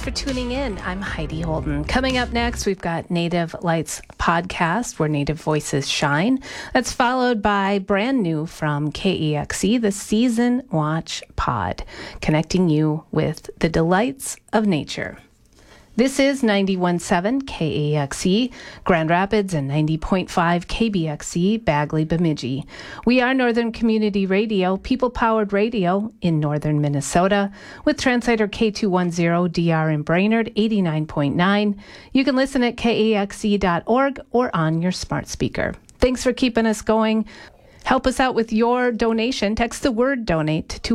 for tuning in. I'm Heidi Holden. Coming up next, we've got Native Lights podcast, where Native voices shine. That's followed by brand new from KEXE, the Season Watch Pod, connecting you with the delights of nature. This is 91.7 KEXE, Grand Rapids, and 90.5 KBXE, Bagley, Bemidji. We are Northern Community Radio, people-powered radio in northern Minnesota, with translator K210DR in Brainerd, 89.9. You can listen at kexe.org or on your smart speaker. Thanks for keeping us going. Help us out with your donation. Text the word donate to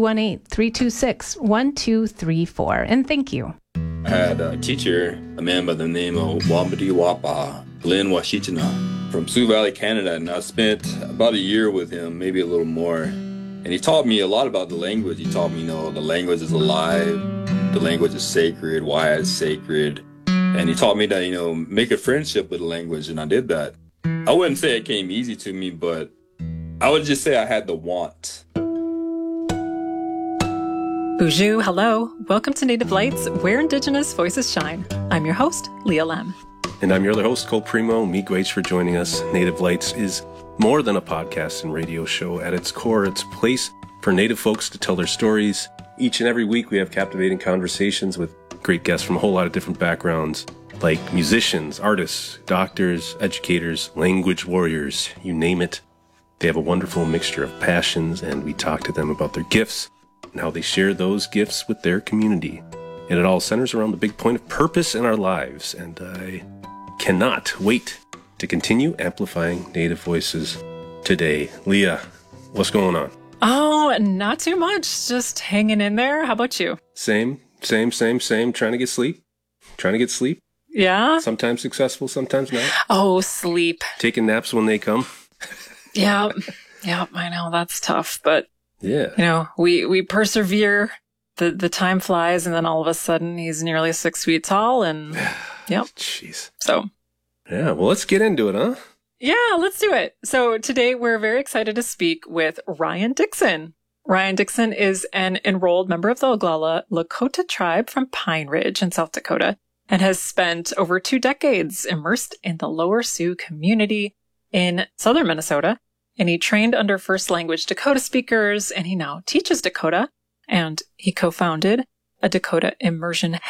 218-326-1234. And thank you. I had a teacher, a man by the name of Wamadi Wapa, Lynn Washichana, from Sioux Valley, Canada, and I spent about a year with him, maybe a little more. And he taught me a lot about the language. He taught me, the language is alive, the language is sacred, why it's sacred. And he taught me that, make a friendship with the language, and I did that. I wouldn't say it came easy to me, but I would just say I had the want. Bonjour, hello. Welcome to Native Lights, where Indigenous voices shine. I'm your host, Leah Lem. And I'm your other host, Cole Primo. Miigwech for joining us. Native Lights is more than a podcast and radio show. At its core, it's a place for Native folks to tell their stories. Each and every week, we have captivating conversations with great guests from a whole lot of different backgrounds, like musicians, artists, doctors, educators, language warriors, you name it. They have a wonderful mixture of passions, and we talk to them about their gifts and how they share those gifts with their community. And it all centers around the big point of purpose in our lives. And I cannot wait to continue amplifying Native voices today. Leah, what's going on? Oh, not too much. Just hanging in there. How about you? Same. Trying to get sleep. Yeah? Sometimes successful, sometimes not. Oh, sleep. Taking naps when they come. Yeah, I know. That's tough, but yeah. We persevere. The time flies, and then all of a sudden he's nearly 6 feet tall, and yep. Jeez. So. Yeah, well, let's get into it, huh? Yeah, let's do it. So today we're very excited to speak with Ryan Dixon. Ryan Dixon is an enrolled member of the Oglala Lakota tribe from Pine Ridge in South Dakota, and has spent over 2 decades immersed in the Lower Sioux community in southern Minnesota. And he trained under First Language Dakota speakers, and he now teaches Dakota. And he co-founded a Dakota Immersion